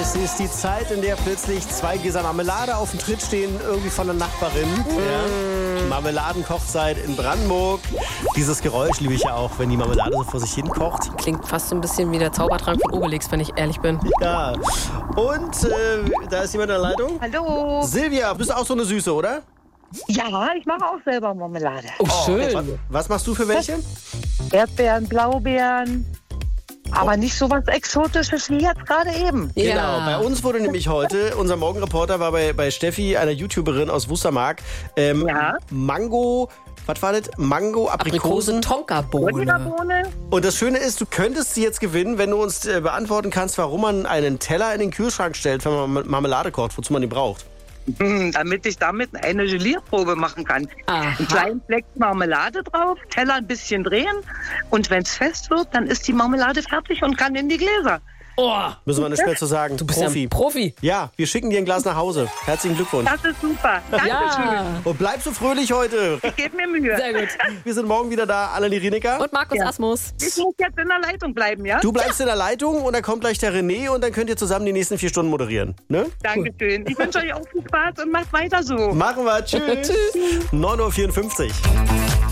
Es ist die Zeit, in der plötzlich 2 Gläser Marmelade auf dem Tritt stehen, irgendwie von der Nachbarin. Ja. Marmeladenkochzeit in Brandenburg. Dieses Geräusch liebe ich ja auch, wenn die Marmelade so vor sich hin kocht. Klingt fast so ein bisschen wie der Zaubertrank von Obelix, wenn ich ehrlich bin. Ja. Und da ist jemand in der Leitung. Hallo. Silvia, bist du auch so eine Süße, oder? Ja, ich mache auch selber Marmelade. Oh, schön. Was machst du für welche? Erdbeeren, Blaubeeren. Aber nicht so was Exotisches wie jetzt gerade eben. Genau, bei uns wurde nämlich heute, unser Morgenreporter war bei Steffi, einer YouTuberin aus Wustermark, Mango, was war das? Mango, Aprikosen, Tonkabohne. Und das Schöne ist, du könntest sie jetzt gewinnen, wenn du uns beantworten kannst, warum man einen Teller in den Kühlschrank stellt, wenn man Marmelade kocht, wozu man die braucht. Damit ich damit eine Gelierprobe machen kann. Aha. Einen kleinen Fleck Marmelade drauf, Teller ein bisschen drehen und wenn es fest wird, dann ist die Marmelade fertig und kann in die Gläser. Oh, Müssen wir nicht mehr zu sagen. du bist ja ein Profi. Ja, wir schicken dir ein Glas nach Hause. Herzlichen Glückwunsch. Das ist super. Dankeschön. Ja. Und bleib so fröhlich heute. Ich gebe mir Mühe. Sehr gut. Wir sind morgen wieder da, Annelie Rienecker. Und Markus Asmus. Ich muss jetzt in der Leitung bleiben, ja? Du bleibst in der Leitung und dann kommt gleich der René und dann könnt ihr zusammen die nächsten 4 Stunden moderieren. Ne? Dankeschön. Ich wünsche euch auch viel Spaß und macht weiter so. Machen wir. Tschüss. 9:54 Uhr.